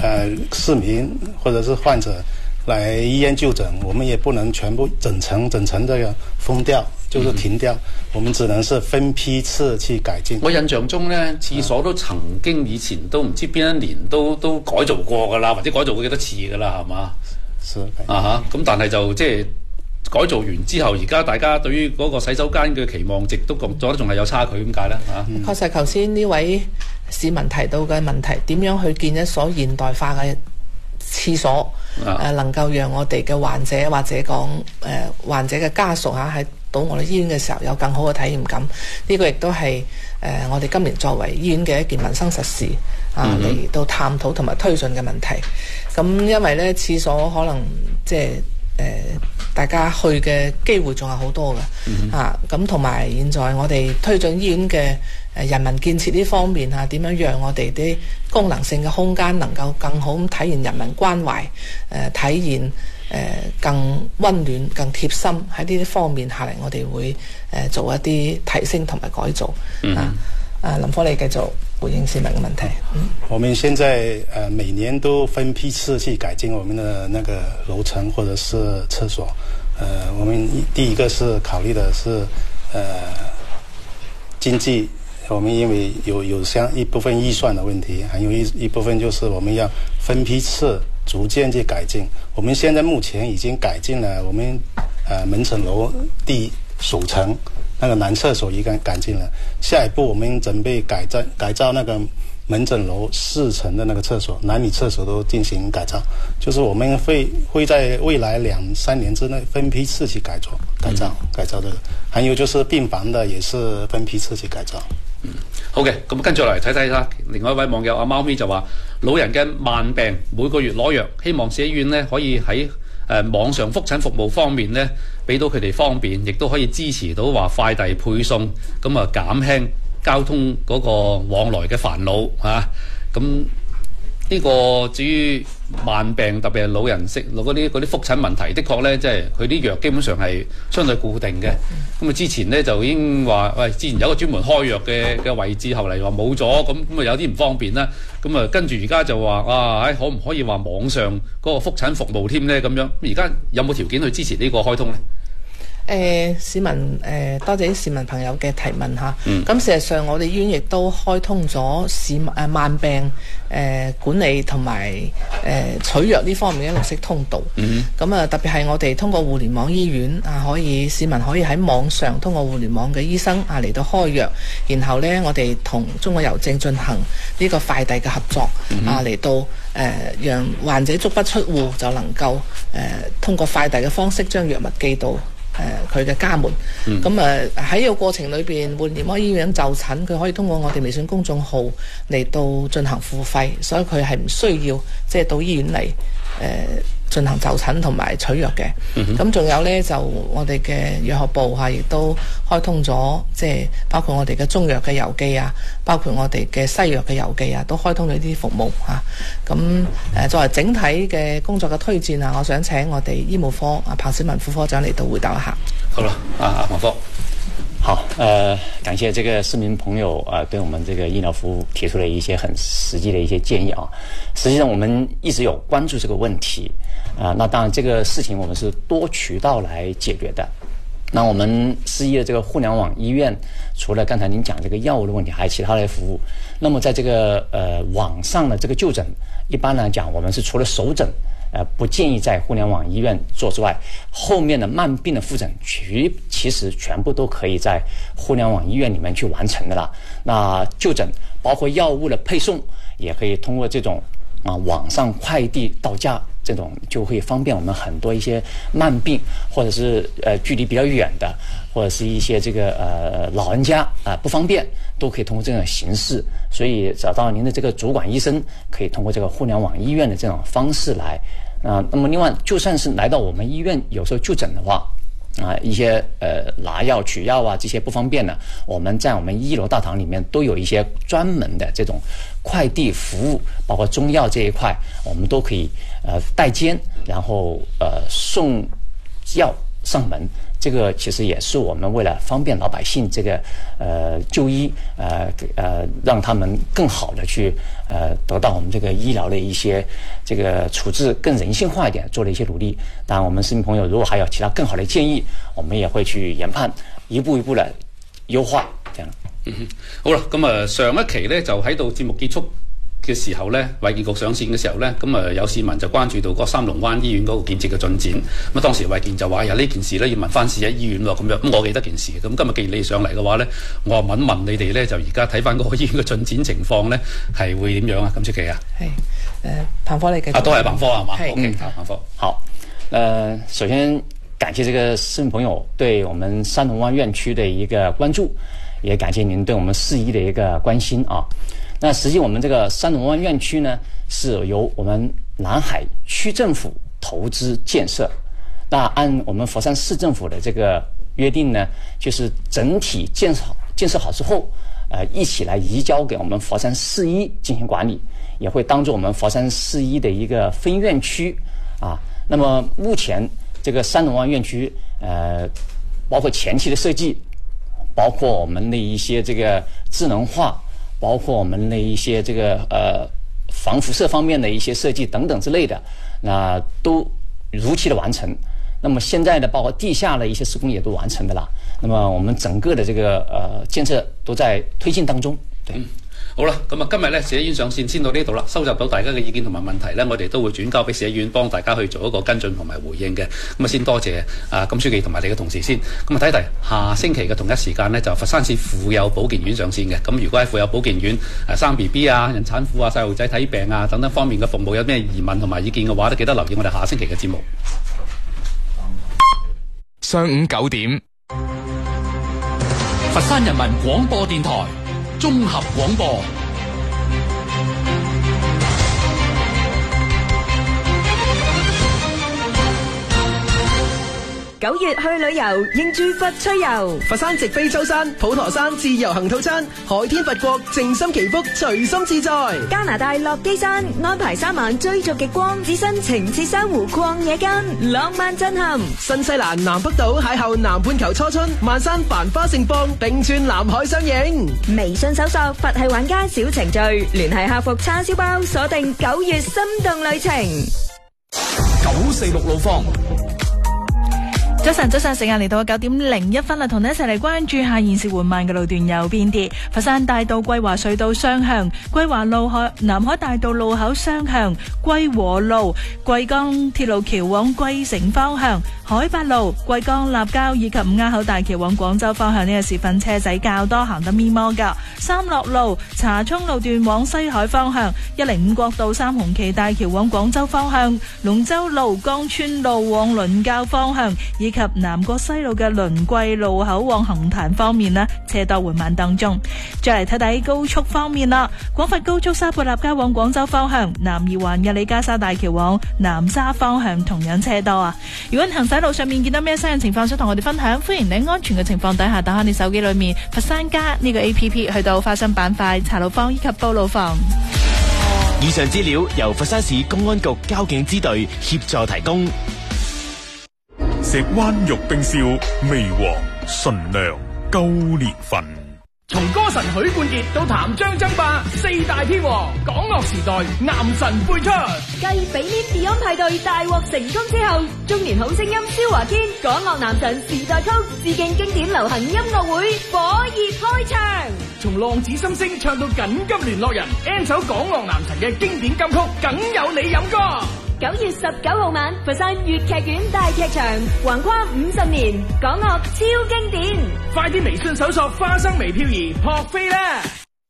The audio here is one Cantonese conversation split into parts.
市民或者是患者来医院就诊，我们也不能全部整层这个封掉，就是停掉，我们只能是分批次去改進。 我印象中咧，廁所都曾經以前都唔知邊一年都改造過㗎啦，或者改造過幾多次㗎啦，係嘛？ 是啊嚇，咁但係就即係改造完之後，而家大家對於嗰個洗手間嘅期望值都覺得仲係有差距，點解咧嚇？ 確實，頭先呢位市民提到嘅問題，點樣去建一所現代化嘅廁所，能夠讓我哋嘅患者或者講患者嘅家屬喺到我哋醫院嘅時候有更好嘅體驗感，呢個亦都係我哋今年作為醫院嘅一件民生實事嚟到探討同埋推進嘅問題。咁因為呢廁所可能即係大家去嘅機會仲係好多嘅咁同埋現在我哋推進醫院嘅人民建設呢方面點樣讓我哋啲功能性嘅空間能夠更好咁體現人民關懷，體現更溫暖、更貼心，喺呢啲方面下嚟，我哋會做一啲提升同埋改造。林科，你繼續回應市民嘅問題。 我們現在每年都分批次去改進我們的那個樓層或者是廁所。我們第一個是考慮的是經濟。我們因為有一部分預算的問題，還有一部分就是我們要分批次逐漸去改進。我們現在目前已經改進了我們門診樓第首層那個男廁所已經改進了，下一步我們準備改造那個門診樓4層的那個廁所，男女廁所都進行改造，就是我們會在未來2-3年之內分批次去改造這個，還有就是病房的也是分批次去改造。 好嘅，咁跟住嚟睇睇啦。另外一位網友阿貓咪就話：老人嘅慢病每個月攞藥，希望社醫院呢可以喺網上覆診服務方面呢俾到佢哋方便，亦都可以支持到話快遞配送，咁減輕交通嗰個往來嘅煩惱嚇。咁呢個至於慢病，特別係老人嗰啲覆診問題，的確咧，即係佢啲藥基本上係相對固定嘅。咁之前咧就已經話，喂，之前有一個專門開藥嘅位置，後嚟話冇咗，咁有啲唔方便啦。咁跟住而家就話可唔可以話網上嗰個覆診服務添咧？咁樣而家有冇條件去支持呢個開通咧？ 市民多謝啲市民朋友嘅提問嚇。咁事實上，我哋醫院亦都開通咗慢病管理同埋取藥呢方面嘅綠色通道。咁特別係我哋通過互聯網醫院市民可以喺網上通過互聯網嘅醫生嚟到開藥，然後呢，我哋同中國郵政進行呢個快遞嘅合作嚟到讓患者足不出戶就能夠通過快遞嘅方式將藥物寄到佢嘅家門。咁喺呢個過程裏邊，互聯網醫院就診，佢可以通過我哋微信公眾號嚟到進行付費，所以佢係唔需要即係到醫院嚟進行就診同埋取藥嘅。咁仲有呢，就我哋嘅藥學部亦都開通咗，即係包括我哋嘅中藥嘅郵寄包括我哋嘅西藥嘅郵寄都開通咗呢啲服務咁作為整體嘅工作嘅推薦我想請我哋醫務科彭小文副科長嚟到回答一下。 好啦，彭科。 好，感謝這個市民朋友對我們這個醫療服務提出了一些很實際的一些建議實際上我們一直有關注這個問題那當然這個事情我們是多渠道來解決的。那我們市醫的這個互聯網醫院，除了剛才您講這個藥物的問題，還有其他的服務。那麼在這個網上的這個就診，一般來講，我們是除了首診不建議在互聯網醫院做之外，後面的慢病的複診其實全部都可以在互聯網醫院裏面去完成的啦。那就診包括藥物的配送，也可以通過這種網上快遞到家，這種就會方便我們很多一些慢病或者是距離比較遠的，或者是一些這個老人家不方便，都可以通過這種形式。所以找到您的這個主管醫生，可以通過這個互聯網醫院的這種方式來那麼另外就算是來到我們醫院有時候就診的話一些拿藥取藥這些不方便呢，我們在我們1樓大堂裡面都有一些專門的這種快遞服務，包括中藥這一塊我們都可以代煎，然後送藥上門， 这个其实也是我们为了方便老百姓这个就医，让他们更好的去得到我们这个医疗的一些这个处置更人性化一点，做了一些努力。当然，我们市民朋友如果还有其他更好的建議，我們也會去研判，一步一步嚟優化，這樣。 好啦，咁上一期呢就喺度節目結束嘅時候呢，衛健局上線嘅時候呢，咁有市民就關注到嗰三龍灣醫院嗰個建設嘅進展。咁當時衛健就話呢件事呢要問翻市一醫院喎，咁樣。咁我記得件事。咁今日既然你上嚟嘅話呢，我問一問你哋呢，就而家睇翻嗰個醫院嘅進展情況呢，係會點樣啊？今朝期啊？係彭科你繼續。 都係彭科係嘛 ？OK， 彭科。 好，首先感謝這個市民朋友對我們三龍灣院區的一個關注，也感謝您對我們市醫的一個關心啊。那實際我們這個三龍灣院區呢，是由我們南海區政府投資建設。那按我們佛山市政府的這個約定呢，就是整體建設好之後，一起來移交給我們佛山市醫進行管理，也會當作我們佛山市醫的一個分院區啊。那麼目前這個三龍灣院區，包括前期的設計，包括我們的一些這個智能化，包括我們的一些這個防輻射方面的一些設計等等之類的，那都如期的完成。那麼現在的包括地下的一些施工也都完成的啦。那麼我們整個的這個建設都在推進當中。對。 好啦，咁今日咧社醫院上線先到呢度啦，收集到大家嘅意見同埋問題咧，我哋都會轉交俾社醫院幫大家去做一個跟進同埋回應嘅。咁先多謝金書記同埋你嘅同事先。咁睇睇下星期嘅同一時間咧，就佛山市婦幼保健院上線嘅。咁如果喺婦幼保健院生 BB 啊、孕產婦啊、細路仔睇病啊等等方面嘅服務有咩疑問同埋意見嘅話，都記得留意我哋下星期嘅節目。 上午9點， 佛山人民廣播電台綜合廣播。 9月去旅遊，應住佛趣遊。 佛山直飛舟山、普陀山自由行套餐，海天佛國，靜心祈福，隨心自在。 加拿大落基山安排3晚追逐極光，置身情切珊瑚曠野間，浪漫震撼。 新西蘭南北島邂逅南半球初春，萬山繁花盛放，並串南海相迎。 微信搜索佛系玩家小程序，聯繫客服叉燒包，鎖定9月心動旅程。 946路況。 早晨，時間嚟到9點01分啦，同你一齊嚟關注下現時緩慢嘅路段有邊啲。佛山大道桂華隧道雙向，桂華路南海大道路口雙向，桂和路桂江鐵路橋往桂城方向，海八路桂江立交以及五鴉口大橋往廣州方向呢個時分車仔較多，行得咪摩噶。三樂路茶涌路段往西海方向，105國道三紅旗大橋往廣州方向，龍舟路江村路往倫教方向，以及南國西路嘅倫桂路口往紅壇方面呢，車多緩慢當中。再嚟睇睇高速方面啦，廣佛高速沙浦立交往廣州方向，南二環嘅李家沙大橋往南沙方向同樣車多啊。如果行駛路上面見到咩新嘅情況想同我哋分享，歡迎你安全嘅情況底下打開你手機裏面佛山加呢個 APP 去到花生板塊查路坊以及報路房。 以上資料由佛山市公安局交警支隊協助提供。 石灣玉冰燒味和純良高年份。 從歌神許冠傑到譚張爭霸4大天王，港樂時代男神輩出。 繼比年 Beyond 派對大獲成功之後，中年好聲音蕭華堅港樂男神時代曲致敬經典流行音樂會火熱開場。 從浪子心聲唱到緊急聯絡人 ，N 首港樂男神嘅經典金曲，梗有你飲歌。 9月19號晚，佛山粵劇院大劇場，橫跨50年，港樂超經典。 快啲微信搜索花生微漂移撲飛啦！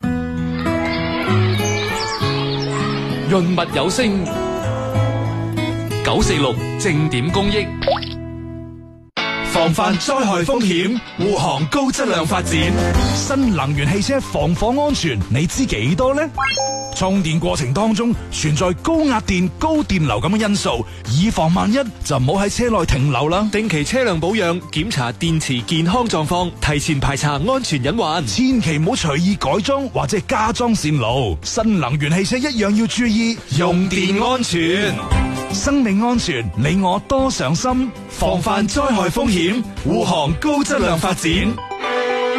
潤物有聲，946正點公益。 防範災害風險，護航高質量發展。新能源汽車防火安全，你知幾多呢？充電過程當中存在高壓電、高電流咁嘅因素，以防萬一就唔好喺車內停留啦。 定期車輛保養，檢查電池健康狀況，提前排查安全隱患。 千祈唔好隨意改裝或者加裝線路。新能源汽車一樣要注意用電安全。 生命安全，你我多上心，防範災害風險，護航高質量發展。